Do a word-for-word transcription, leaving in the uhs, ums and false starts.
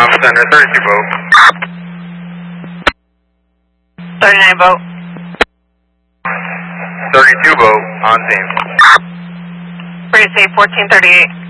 Alpha Center, thirty-two boat. thirty-nine boat. thirty-two boat on scene. Pretty safe, fourteen thirty-eight.